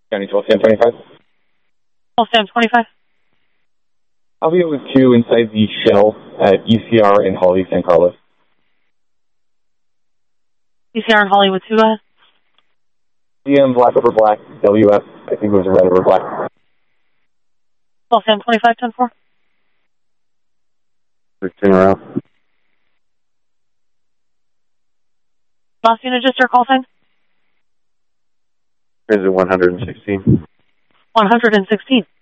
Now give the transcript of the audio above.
County 12 Sam 25. 12 Sam 25. I'll be with 2 inside the shell at ECR in Holly, San Carlos. ECR in Holly with 2, go ahead. DM black over black, WF, I think it was red over black. 12 Sam 25, 10-4. 16 around. Last unit, just your call sign? Is it 116? 116.